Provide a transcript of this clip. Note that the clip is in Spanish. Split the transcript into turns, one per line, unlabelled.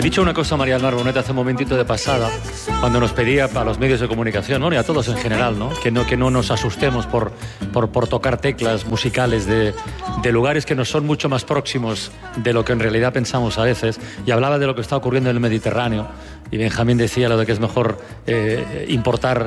Ha dicho una cosa María del Mar Bonet hace un momentito de pasada, cuando nos pedía a los medios de comunicación, bueno, y a todos en general, ¿no? Que no nos asustemos por tocar teclas musicales de lugares que nos son mucho más próximos de lo que en realidad pensamos a veces. Y hablaba de lo que está ocurriendo en el Mediterráneo. Y Benjamín decía lo de que es mejor importar